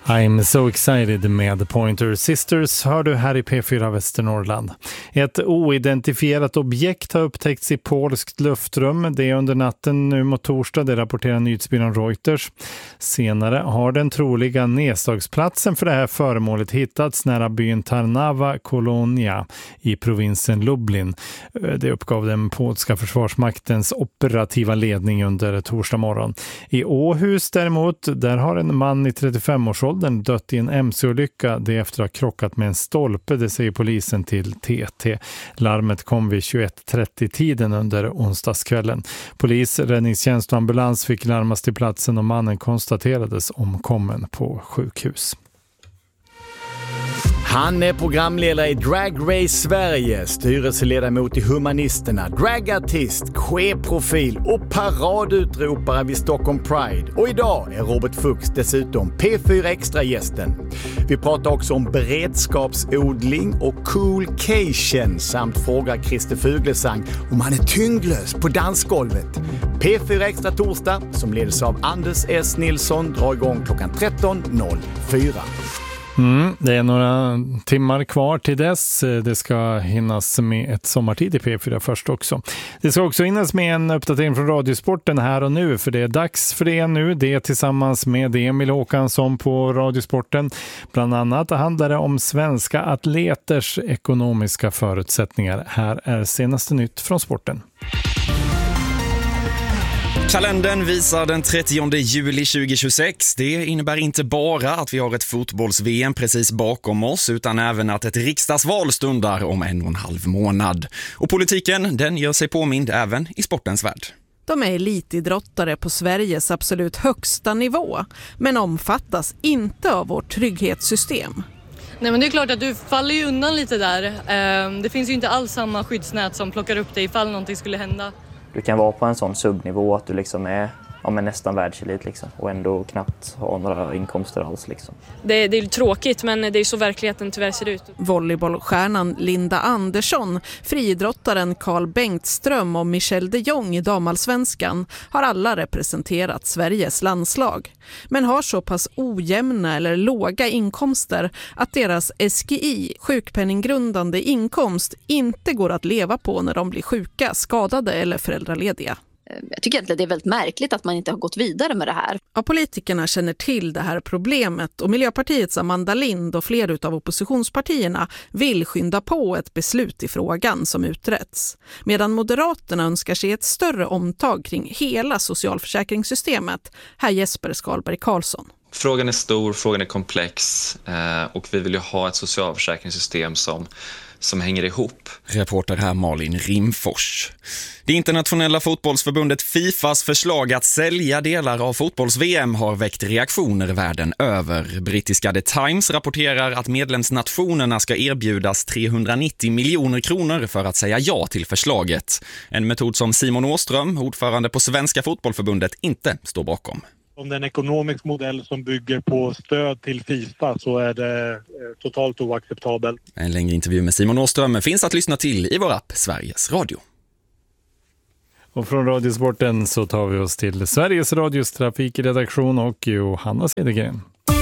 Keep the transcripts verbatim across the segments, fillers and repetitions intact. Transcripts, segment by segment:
I'm so excited med Pointer Sisters hör du här i P fyra Västernorrland. Ett oidentifierat objekt har upptäckts i polskt luftrum. Det är under natten nu mot torsdag, det rapporterar nyhetsbyrån Reuters. Senare har den troliga nedslagsplatsen för det här föremålet hittats nära byn Tarnawa Kolonia i provinsen Lublin. Det uppgav den polska försvarsmaktens operativa ledning under torsdag morgon. I Åhus däremot, där har en man i trettiofem-årsåldern dött i en M C-olycka det efter att ha krockat med en stolpe, det säger polisen till T T. Larmet kom vid tjugoett trettio-tiden under onsdagskvällen. Polis, räddningstjänst och ambulans fick larmas till platsen och mannen konstaterades omkommen på sjukhus. Han är programledare i Drag Race Sverige, styrelseledamot i Humanisterna, dragartist, chefprofil och paradutropare vid Stockholm Pride. Och idag är Robert Fuchs dessutom P fyra Extra-gästen. Vi pratar också om beredskapsodling och coolcation samt frågar Christer Fuglesang om han är tyngdlös på dansgolvet. P fyra Extra torsdag, som leds av Anders S. Nilsson, drar igång klockan tretton noll fyra. Mm, det är några timmar kvar till dess. Det ska hinnas med ett sommartid i P fyra först också. Det ska också hinnas med en uppdatering från Radiosporten här och nu, för det är dags för det nu. Det är tillsammans med Emil Håkansson på Radiosporten. Bland annat handlar det om svenska atleters ekonomiska förutsättningar. Här är senaste nytt från sporten. Kalendern visar den trettionde juli tjugohundratjugosex. Det innebär inte bara att vi har ett fotbolls-V M precis bakom oss, utan även att ett riksdagsval stundar om en och en halv månad. Och politiken, den gör sig påmind även i sportens värld. De är elitidrottare på Sveriges absolut högsta nivå, men omfattas inte av vårt trygghetssystem. Nej, men det är klart att du faller ju undan lite där. Det finns ju inte alls samma skyddsnät som plockar upp dig ifall någonting skulle hända. Du kan vara på en sån subnivå att du liksom är, ja, men nästan världselit liksom, och ändå knappt ha några inkomster alls. Liksom. Det, det är tråkigt, men det är så verkligheten tyvärr ser ut. Volleybollstjärnan Linda Andersson, friidrottaren Carl Bengtström och Michelle de Jong i damallsvenskan har alla representerat Sveriges landslag. Men har så pass ojämna eller låga inkomster att deras S G I, sjukpenninggrundande inkomst, inte går att leva på när de blir sjuka, skadade eller föräldralediga. Jag tycker att det är väldigt märkligt att man inte har gått vidare med det här. Ja, politikerna känner till det här problemet och Miljöpartiets Amanda Lind och flera av oppositionspartierna vill skynda på ett beslut i frågan som uträtts. Medan Moderaterna önskar sig ett större omtag kring hela socialförsäkringssystemet. Här Jesper Skalberg Karlsson. Frågan är stor, frågan är komplex och vi vill ju ha ett socialförsäkringssystem som som hänger ihop. Reporter här Malin Rimfors. Det internationella fotbollsförbundet Fifas förslag att sälja delar av fotbolls-V M har väckt reaktioner världen över. Brittiska The Times rapporterar att medlemsnationerna ska erbjudas trehundranittio miljoner kronor för att säga ja till förslaget. En metod som Simon Åström, ordförande på Svenska fotbollförbundet, inte står bakom. Om det är en ekonomisk modell som bygger på stöd till FIFA så är det totalt oacceptabel. En längre intervju med Simon Åström finns att lyssna till i vår app Sveriges Radio. Och från Radiosporten så tar vi oss till Sveriges Radios trafikredaktion och Johanna Cedergren.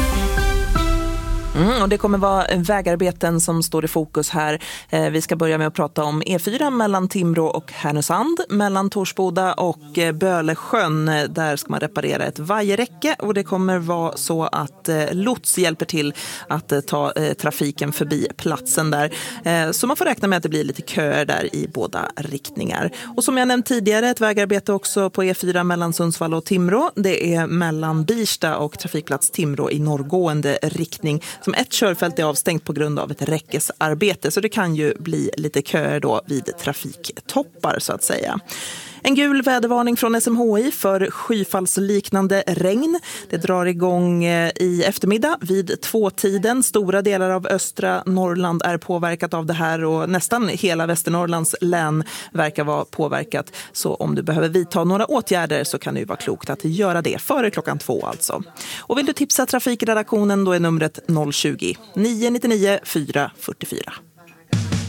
Mm, och det kommer vara vägarbeten som står i fokus här. Eh, vi ska börja med att prata om E fyra mellan Timrå och Härnösand, mellan Torsboda och eh, Bölesjön. Där ska man reparera ett vajerräcke och det kommer vara så att eh, lots hjälper till att eh, ta eh, trafiken förbi platsen där. Eh, så man får räkna med att det blir lite köer där i båda riktningar. Och som jag nämnt tidigare, ett vägarbete också på E fyra mellan Sundsvall och Timrå. Det är mellan Birsta och trafikplats Timrå i norrgående riktning. Som ett körfält är avstängt på grund av ett räckesarbete, så det kan ju bli lite köer då vid trafiktoppar så att säga. En gul vädervarning från S M H I för skyfallsliknande regn. Det drar igång i eftermiddag vid tvåtiden. Stora delar av östra Norrland är påverkat av det här och nästan hela Västernorrlands län verkar vara påverkat. Så om du behöver vidta några åtgärder så kan det ju vara klokt att göra det före klockan två alltså. Och vill du tipsa trafikredaktionen då är numret noll tjugo, nio nio nio, fyra fyra fyra.